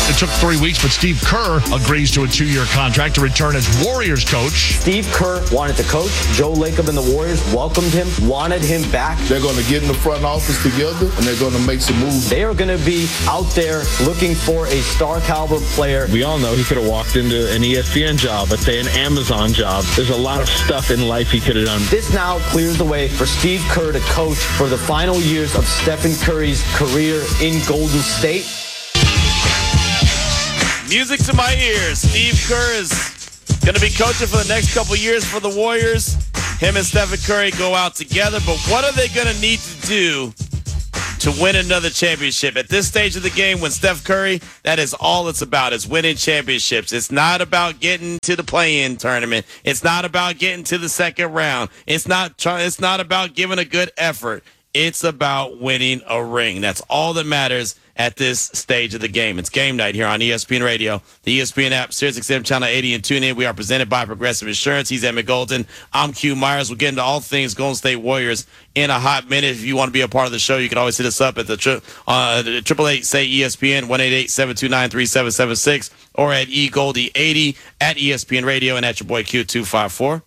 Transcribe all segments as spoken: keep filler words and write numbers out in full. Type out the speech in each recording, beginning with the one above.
It took three weeks, but Steve Kerr agrees to a two-year contract to return as Warriors coach. Steve Kerr wanted to coach. Joe Lacob and the Warriors welcomed him, wanted him back. They're going to get in the front office together, and they're going to make some moves. They are going to be out there looking for a star caliber player. We all know he could have walked into an E S P N job, let's say an Amazon job. There's a lot of stuff in life he could have done. This now clears the way for Steve Kerr to coach for the final years of Stephen Curry's career in Golden State. Music to my ears. Steve Kerr is going to be coaching for the next couple years for the Warriors. Him and Stephen Curry go out together, but what are they going to need to do to win another championship? At this stage of the game, when Steph Curry, that is all it's about, is winning championships. It's not about getting to the play-in tournament. It's not about getting to the second round. It's not try- It's not about giving a good effort. It's about winning a ring. That's all that matters at this stage of the game. It's game night here on E S P N Radio, the E S P N app, SiriusXM Channel eighty, and tune in. We are presented by Progressive Insurance. He's Emmett Golden. I'm Q Myers. We'll get into all things Golden State Warriors in a hot minute. If you want to be a part of the show, you can always hit us up at the tri- uh, triple eight say E S P N, one eight eight, seven two nine, three seven seven six, or at e goldie eighty at E S P N Radio and at your boy Q two five four.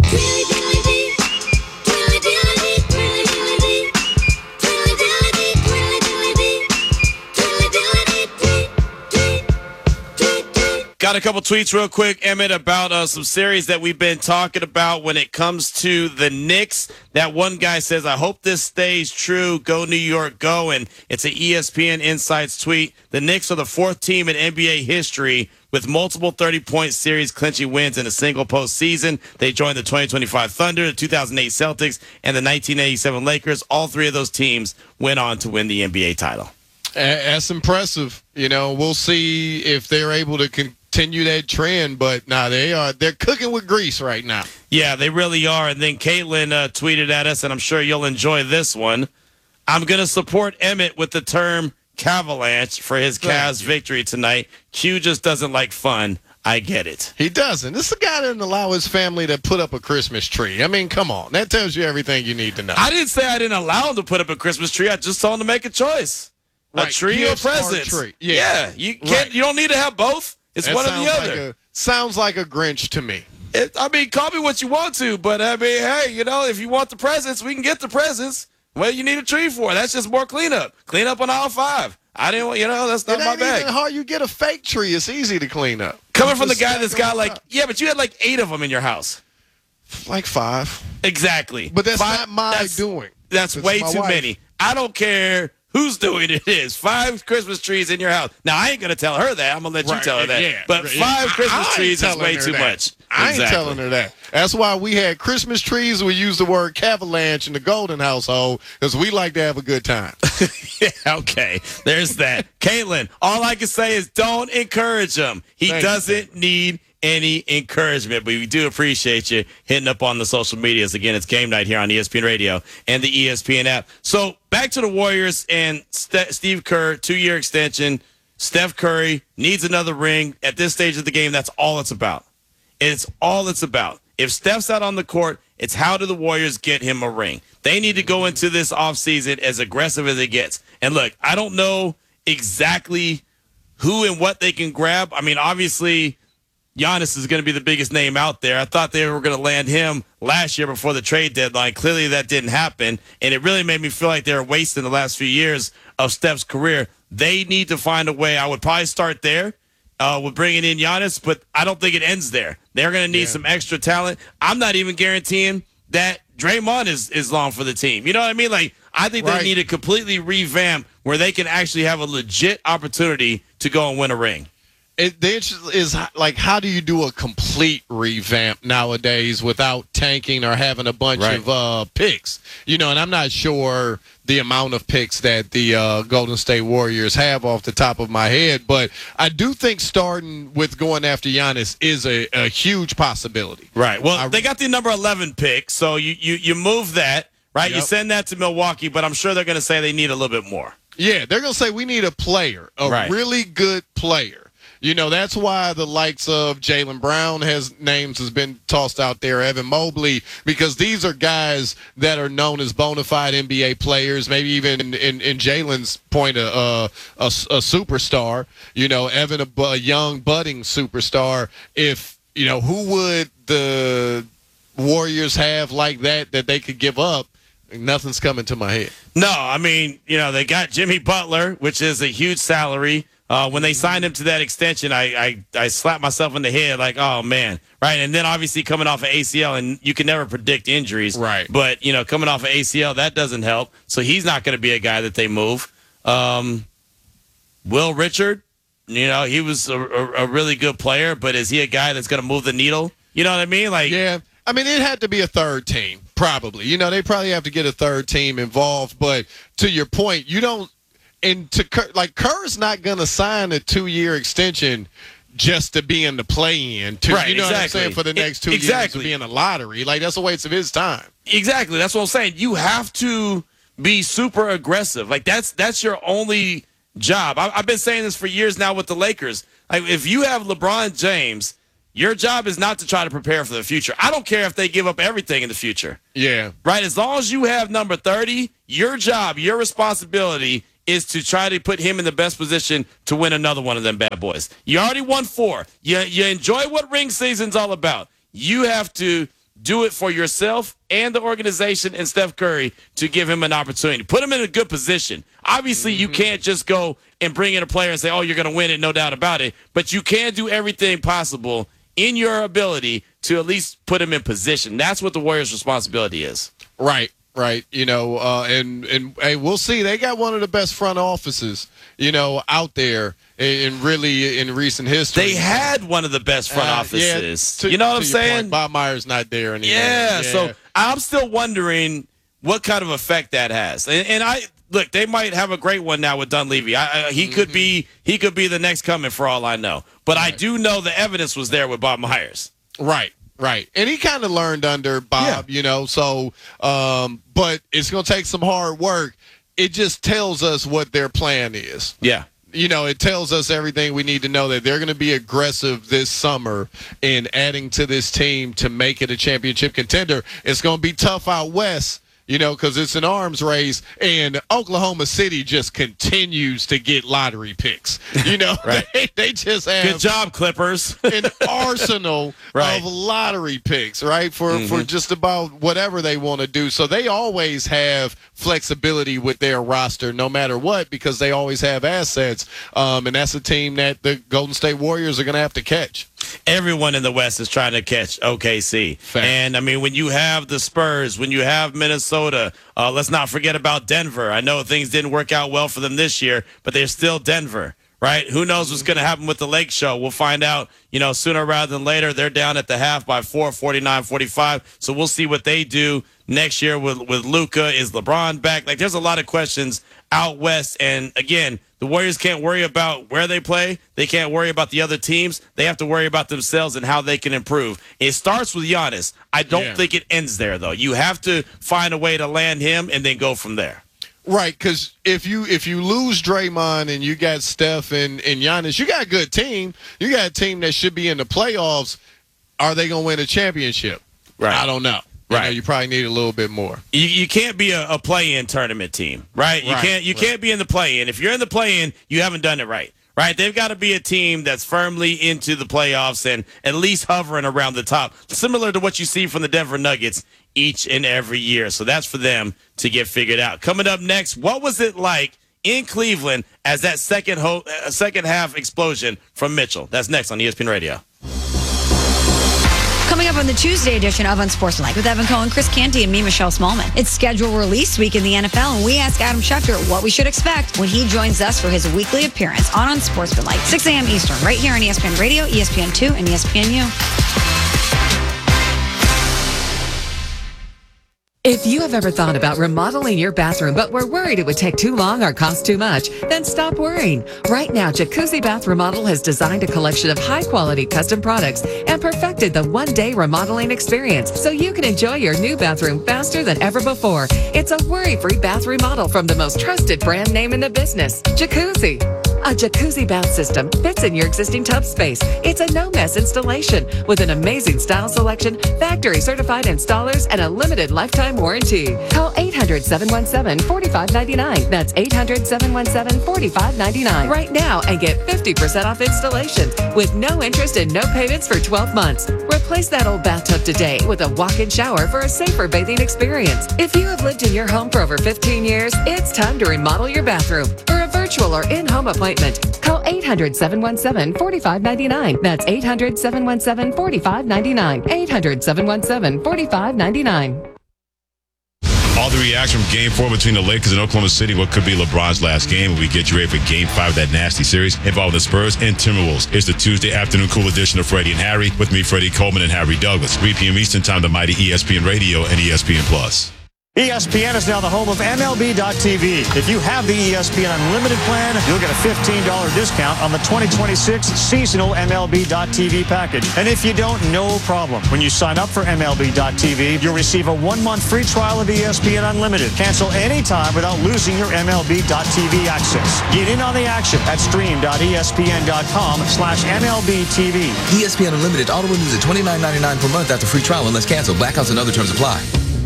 Got a couple tweets real quick, Emmett, about uh, some series that we've been talking about when it comes to the Knicks. That one guy says, I hope this stays true. Go New York, go. And it's an E S P N Insights tweet. The Knicks are the fourth team in N B A history with multiple thirty-point series clinching wins in a single postseason. They joined the twenty twenty-five Thunder, the two thousand eight Celtics, and the nineteen eighty-seven Lakers. All three of those teams went on to win the N B A title. That's impressive. You know, we'll see if they're able to continue that trend, but nah, they are they're cooking with grease right now. Yeah, they really are. And then Caitlin uh, tweeted at us, and I'm sure you'll enjoy this one. I'm going to support Emmett with the term Cavalanche for his Cavs victory tonight. Q just doesn't like fun. I get it. He doesn't. This is a guy that doesn't allow his family to put up a Christmas tree. I mean, come on. That tells you everything you need to know. I didn't say I didn't allow him to put up a Christmas tree. I just told him to make a choice. Right. A tree Gifts or or presents. tree. Yeah. yeah, you can't. Right. You don't need to have both. It's That one or the sounds other. Like a, sounds like a Grinch to me. It, I mean, call me what you want to, but I mean, hey, you know, if you want the presents, we can get the presents. What you need a tree for? That's just more cleanup. Clean up on aisle five. I didn't want, you know, that's not it my ain't bag. even hard. You get a fake tree. It's easy to clean up. Coming You from the just guy stack that's them got on like, top. yeah, but you had like eight of them in your house. Like five. Exactly. But that's Five- not my that's- doing. That's, That's way my too wife. many. I don't care whose doing it is. Five Christmas trees in your house. Now, I ain't going to tell her that. I'm going to let you Right, tell her that. yeah, but right, five yeah. Christmas I ain't trees is telling way her too that. much. I ain't Exactly. telling her that. That's why we had Christmas trees. We use the word Cavalanche in the Golden household because we like to have a good time. Yeah, okay, there's that. Caitlin, all I can say is don't encourage him. He Thank you. doesn't need any encouragement, but we do appreciate you hitting up on the social medias. Again, it's game night here on E S P N Radio and the E S P N app. So back to the Warriors and St- Steve Kerr, two-year extension. Steph Curry needs another ring. At this stage of the game, that's all it's about. It's all it's about. If Steph's out on the court, it's how do the Warriors get him a ring? They need to go into this offseason as aggressive as it gets. And look, I don't know exactly who and what they can grab. I mean, obviously, Giannis is going to be the biggest name out there. I thought they were going to land him last year before the trade deadline. Clearly, that didn't happen, and it really made me feel like they were wasting the last few years of Steph's career. They need to find a way. I would probably start there uh, with bringing in Giannis, but I don't think it ends there. They're going to need Yeah. some extra talent. I'm not even guaranteeing that Draymond is, is long for the team. You know what I mean? Like, I think Right. they need to completely revamp where they can actually have a legit opportunity to go and win a ring. It, the interest is like, how do you do a complete revamp nowadays without tanking or having a bunch Right. of uh, picks? You know, and I'm not sure the amount of picks that the uh, Golden State Warriors have off the top of my head, but I do think starting with going after Giannis is a, a huge possibility. Right. Well, I- they got the number eleven pick, so you you, you move that, right? You Yep. send that to Milwaukee, but I'm sure they're going to say they need a little bit more. Yeah, they're going to say we need a player, a Right. really good player. You know, that's why the likes of Jaylen Brown has names has been tossed out there, Evan Mobley, because these are guys that are known as bona fide N B A players, maybe even in, in, in Jalen's point, a, a, a, a superstar, you know, Evan, a, a young budding superstar. If, you know, who would the Warriors have like that that they could give up? Nothing's coming to my head. No, I mean, you know, they got Jimmy Butler, which is a huge salary. Uh, when they signed him to that extension, I, I I slapped myself in the head like, oh, man. Right, and then obviously coming off of A C L, and you can never predict injuries. Right. But, you know, coming off of A C L, that doesn't help. So he's not going to be a guy that they move. Um, Will Richard, you know, he was a, a, a really good player, but is he a guy that's going to move the needle? You know what I mean? Like, yeah. I mean, it had to be a third team, probably. You know, they probably have to get a third team involved. But to your point, you don't – and to Kerr, like, Kerr's not going to sign a two-year extension just to be in the play-in. To, right, you know exactly. what I'm saying? For the next two exactly. years to be in the lottery. Like, that's a waste of his time. Exactly. That's what I'm saying. You have to be super aggressive. Like, that's that's your only job. I, I've been saying this for years now with the Lakers. Like, if you have LeBron James – your job is not to try to prepare for the future. I don't care if they give up everything in the future. Yeah. Right? As long as you have number thirty, your job, your responsibility is to try to put him in the best position to win another one of them bad boys. You already won four. You, you enjoy what ring season's all about. You have to do it for yourself and the organization and Steph Curry to give him an opportunity. Put him in a good position. Obviously, mm-hmm. you can't just go and bring in a player and say, oh, you're going to win it, no doubt about it. But you can do everything possible in your ability to at least put him in position. That's what the Warriors' responsibility is. Right, right. You know, uh, and, and hey, we'll see. They got one of the best front offices, you know, out there in, in really in recent history. They had one of the best front uh, offices. Yeah, to, you know what I'm saying? Point, Bob Myers not there anymore. Yeah, yeah, so I'm still wondering what kind of effect that has. And, and I look, they might have a great one now with Dunleavy. I, I, he mm-hmm. could be he could be the next coming for all I know. But right. I do know the evidence was there with Bob Myers. Right, right. And he kind of learned under Bob, yeah. you know, so um, but it's going to take some hard work. It just tells us what their plan is. Yeah. You know, it tells us everything we need to know, that they're going to be aggressive this summer in adding to this team to make it a championship contender. It's going to be tough out west. You know, because it's an arms race, and Oklahoma City just continues to get lottery picks. You know, right. they, they just have good job, Clippers. an arsenal right. of lottery picks, right, for, mm-hmm. for just about whatever they want to do. So they always have flexibility with their roster no matter what, because they always have assets, um, and that's a team that the Golden State Warriors are going to have to catch. Everyone in the West is trying to catch O K C. Fact. And, I mean, when you have the Spurs, when you have Minnesota, uh, let's not forget about Denver. I know things didn't work out well for them this year, but they're still Denver, right? Who knows what's going to happen with the Lake Show? We'll find out, you know, sooner rather than later. They're down at the half by four, forty-nine forty-five. So we'll see what they do next year with, with Luka. Is LeBron back? Like, there's a lot of questions out West. And, again, the Warriors can't worry about where they play. They can't worry about the other teams. They have to worry about themselves and how they can improve. It starts with Giannis. I don't yeah. think it ends there, though. You have to find a way to land him and then go from there. Right, because if you if you lose Draymond and you got Steph and, and Giannis, you got a good team. You got a team that should be in the playoffs. Are they going to win a championship? Right. I don't know. Right. You know, you probably need a little bit more. You, you can't be a, a play-in tournament team, right? You right, can't you right. can't be in the play-in. If you're in the play-in, you haven't done it right, right? They've got to be a team that's firmly into the playoffs and at least hovering around the top, similar to what you see from the Denver Nuggets each and every year. So that's for them to get figured out. Coming up next, what was it like in Cleveland as that second ho- uh, second half explosion from Mitchell? That's next on E S P N Radio. Coming up on the Tuesday edition of Unsportsmanlike with Evan Cohen, Chris Canty, and me, Michelle Smallman. It's schedule release week in the N F L, and we ask Adam Schefter what we should expect when he joins us for his weekly appearance on Unsportsmanlike, six a.m. Eastern, right here on E S P N Radio, E S P N two, and E S P N U. If you have ever thought about remodeling your bathroom but were worried it would take too long or cost too much, then stop worrying. Right now, Jacuzzi Bath Remodel has designed a collection of high-quality custom products and perfected the one-day remodeling experience so you can enjoy your new bathroom faster than ever before. It's a worry-free bath remodel from the most trusted brand name in the business, Jacuzzi. A jacuzzi bath system fits in your existing tub space. It's a no-mess installation with an amazing style selection, factory-certified installers, and a limited lifetime warranty. Call eight hundred, seven one seven, four five nine nine. That's eight hundred, seven one seven, four five nine nine right now and get fifty percent off installation with no interest and no payments for twelve months. Replace that old bathtub today with a walk-in shower for a safer bathing experience. If you have lived in your home for over fifteen years, it's time to remodel your bathroom. For a virtual or in-home appointment, call eight hundred, seven one seven, four five nine nine. That's eight hundred, seven one seven, four five nine nine. eight hundred, seven one seven, four five nine nine. All the reaction from Game four between the Lakers and Oklahoma City, what could be LeBron's last game. We get you ready for Game five of that nasty series involving the Spurs and Timberwolves. It's the Tuesday afternoon cool edition of Freddie and Harry. With me, Freddie Coleman and Harry Douglas. three p.m. Eastern Time, the mighty E S P N Radio and E S P N Plus. E S P N is now the home of M L B dot T V. If you have the E S P N Unlimited plan, you'll get a fifteen dollars discount on the twenty twenty-six seasonal M L B dot T V package. And if you don't, no problem. When you sign up for M L B dot T V, you'll receive a one-month free trial of E S P N Unlimited. Cancel anytime without losing your M L B dot T V access. Get in on the action at stream dot E S P N dot com slash M L B T V. E S P N Unlimited auto renews at twenty-nine ninety-nine per month after free trial unless canceled. Blackouts and other terms apply.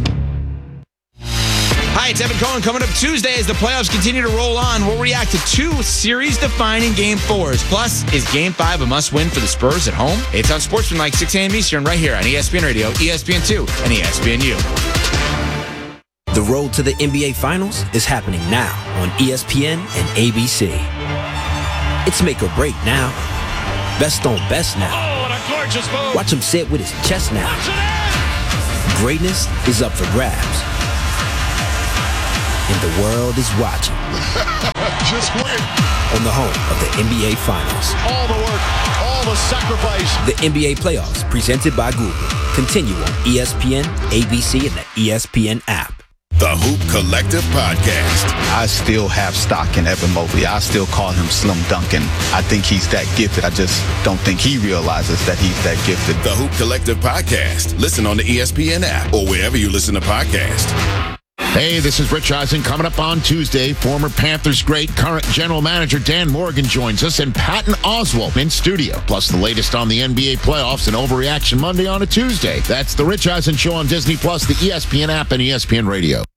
Hi, it's Evan Cohen. Coming up Tuesday as the playoffs continue to roll on, we'll react to two series-defining Game fours. Plus, is Game five a must-win for the Spurs at home? It's on Sportsmanlike, six a.m. Eastern, right here on E S P N Radio, E S P N two, and E S P N U. The road to the N B A Finals is happening now on E S P N and A B C. It's make or break now. Best on best now. Oh, what a gorgeous move. Watch him sit with his chest now. Greatness is up for grabs. And the world is watching. Just win. On the home of the N B A Finals. All the work, all the sacrifice. The N B A Playoffs, presented by Google. Continue on E S P N, A B C, and the E S P N app. The Hoop Collective Podcast. I still have stock in Evan Mobley. I still call him Slim Duncan. I think he's that gifted. I just don't think he realizes that he's that gifted. The Hoop Collective Podcast. Listen on the E S P N app or wherever you listen to podcasts. Hey, this is Rich Eisen. Coming up on Tuesday, former Panthers great, current general manager Dan Morgan joins us, and Patton Oswalt in studio. Plus the latest on the N B A playoffs and Overreaction Monday on a Tuesday. That's the Rich Eisen Show on Disney Plus, the E S P N app, and E S P N Radio.